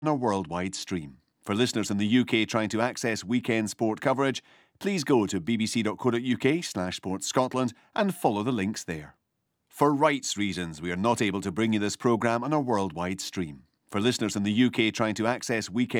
on a worldwide stream. For listeners in the UK trying to access weekend sport coverage, please go to bbc.co.uk/sportscotland and follow the links there. For rights reasons, we are not able to bring you this programme on a worldwide stream. For listeners in the UK trying to access weekend